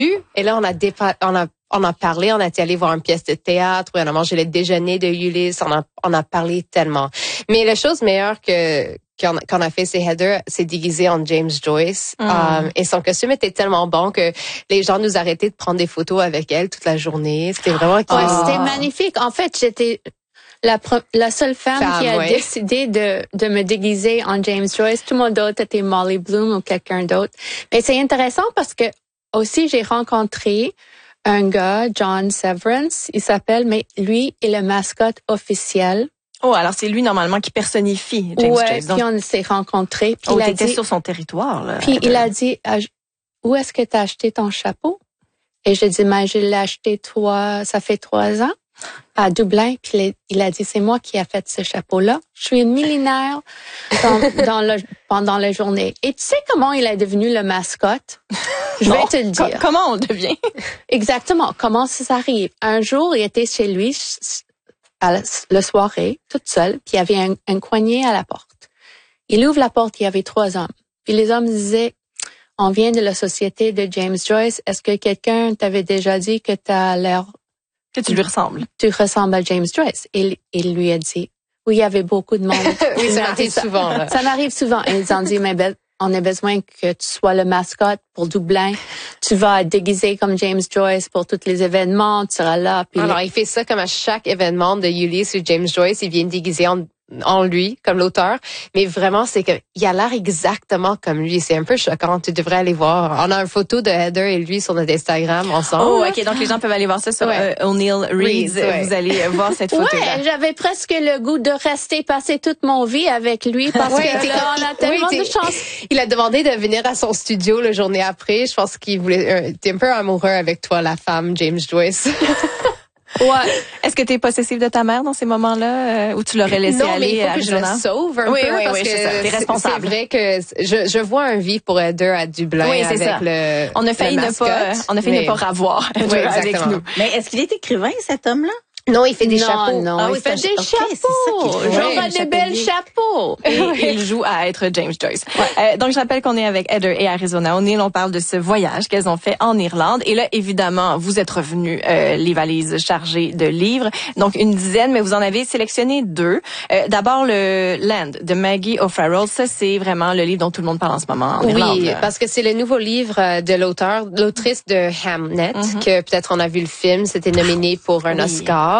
Et là, on a parlé, on a été allé voir une pièce de théâtre, on a mangé le déjeuner de Ulysse, on a parlé tellement. Mais la chose meilleure qu'on a fait, c'est Heather s'est déguisée en James Joyce. Et son costume était tellement bon que les gens nous arrêtaient de prendre des photos avec elle toute la journée. C'était vraiment c'était magnifique. En fait, j'étais la seule femme qui a décidé de me déguiser en James Joyce. Tout le monde d'autre était Molly Bloom ou quelqu'un d'autre. Mais c'est intéressant parce que aussi j'ai rencontré un gars, John Severance, il s'appelle, mais lui est le mascotte officiel. Oh, alors c'est lui normalement qui personnifie James Joyce. Puis on s'est rencontrés. Puis il était sur son territoire. Là, puis il a dit, où est-ce que tu as acheté ton chapeau? Et je dis, je l'ai acheté ça fait 3 ans. À Dublin, puis il a dit, c'est moi qui a fait ce chapeau-là. Je suis une millénaire pendant la journée. Et tu sais comment il est devenu le mascotte? Je vais te le dire. Comment on le devient? Exactement. Comment ça arrive? Un jour, il était chez lui, à la soirée, toute seule, puis il y avait un coignet à la porte. Il ouvre la porte, il y avait 3 hommes. Puis les hommes disaient, on vient de la société de James Joyce. Est-ce que quelqu'un t'avait déjà dit que t'as l'air... Que tu lui ressembles. Tu ressembles à James Joyce. Et il lui a dit, oui, il y avait beaucoup de monde. Oui, ça m'arrive souvent. Là. Ça m'arrive souvent. Et ils ont dit, mais on a besoin que tu sois le mascotte pour Dublin. Tu vas être déguisé comme James Joyce pour tous les événements. Tu seras là. Puis alors, il fait ça comme à chaque événement de Ulysse ou James Joyce. Il vient déguisé en lui, comme l'auteur. Mais vraiment, c'est que il a l'air exactement comme lui. C'est un peu choquant. Tu devrais aller voir. On a une photo de Heather et lui sur notre Instagram ensemble. Oh, OK. Donc, les gens peuvent aller voir ça sur O'Neill Reads. Vous allez voir cette photo-là. Ouais, j'avais presque le goût de passer toute mon vie avec lui parce que là, on a tellement de chance. Il a demandé de venir à son studio la journée après. Je pense qu'il voulait, t'es un peu amoureux avec toi, la femme James Joyce. Ouais. Est-ce que tu es possessive de ta mère dans ces moments-là où tu l'aurais laissé aller à Arizona? Non, mais il faut que je le sauve un peu parce que t'es responsable. C'est vrai que je vois un vie pour Heather à Dublin avec ça. On a failli ne pas ravoir Heather avec nous. Mais est-ce qu'il est écrivain, cet homme-là? Non, il fait des chapeaux. Non, il fait des chapeaux. J'aurais des belles chapeaux. Et il joue à être James Joyce. Donc, je rappelle qu'on est avec Heather et Arizona O'Neill. On parle de ce voyage qu'elles ont fait en Irlande. Et là, évidemment, vous êtes revenus les valises chargées de livres. Donc, une dizaine, mais vous en avez sélectionné 2. D'abord, le Land de Maggie O'Farrell. Ça, c'est vraiment le livre dont tout le monde parle en ce moment en Irlande. Oui, parce que c'est le nouveau livre de l'autrice de Hamnet, que peut-être on a vu le film. C'était nominé pour un Oscar.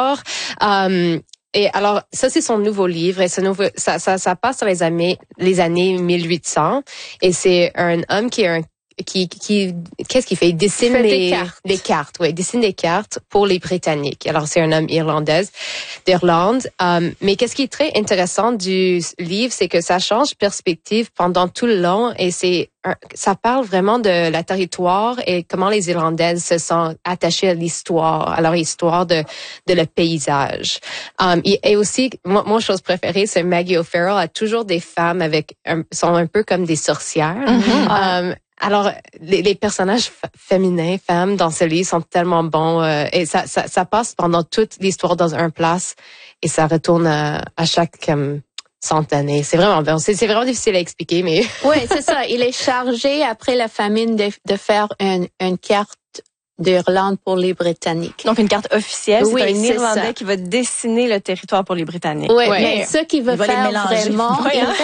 Et alors, ça, c'est son nouveau livre. Et ça passe sur les années 1800. Et c'est un homme qu'est-ce qu'il fait? Il dessine des cartes. Oui, il dessine des cartes pour les Britanniques. Alors, c'est un homme d'Irlande. Mais qu'est-ce qui est très intéressant du livre, c'est que ça change de perspective pendant tout le long et ça parle vraiment de la territoire et comment les Irlandaises se sont attachées à leur histoire de le paysage. Et aussi, moi, chose préférée, c'est Maggie O'Farrell a toujours des femmes sont un peu comme des sorcières. Alors, les personnages féminins, femmes dans ce livre sont tellement bons et ça passe pendant toute l'histoire dans un place et ça retourne à chaque d'années. C'est vraiment bien. C'est vraiment difficile à expliquer, mais... Oui, c'est ça. Il est chargé, après la famine, de faire une carte d'Irlande pour les Britanniques. Donc, une carte officielle. Oui, c'est un c'est Irlandais ça. qui va dessiner le territoire pour les Britanniques. Oui, mais ce qu'il veut faire vraiment...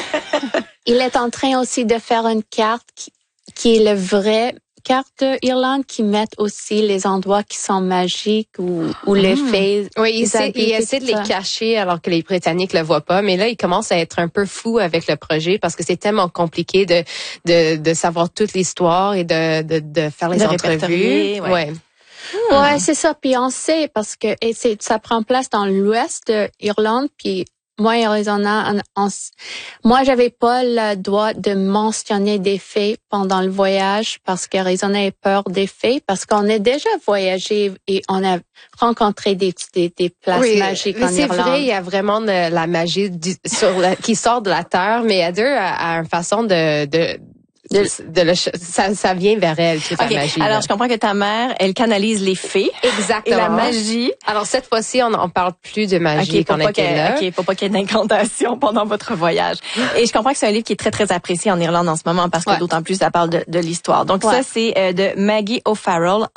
Il est en train aussi de faire une carte qui est le vrai carte d'Irlande qui mettent aussi les endroits qui sont magiques ou les fées. Oui, il essaie de les cacher alors que les Britanniques le voient pas. Mais là, il commence à être un peu fou avec le projet parce que c'est tellement compliqué de savoir toute l'histoire et de faire les entrevues. Ouais, c'est ça. Puis on sait parce que ça prend place dans l'ouest d'Irlande. Puis moi, Arizona, moi, j'avais pas le droit de mentionner des fées pendant le voyage parce qu'Arizona a peur des fées parce qu'on a déjà voyagé et on a rencontré des places magiques en Irlande. C'est vrai, il y a vraiment la magie qui sort de la terre, mais Heather a une façon de ça vient vers elle, toute la magie. Alors, je comprends que ta mère, elle canalise les fées. Exactement. Et la magie. Alors, cette fois-ci, on parle plus de magie qu'on était là. Pour pas qu'il y ait d'incantation pendant votre voyage. Et je comprends que c'est un livre qui est très, très apprécié en Irlande en ce moment parce que d'autant plus, ça parle de l'histoire. Donc, ça, c'est de Maggie O'Farrell,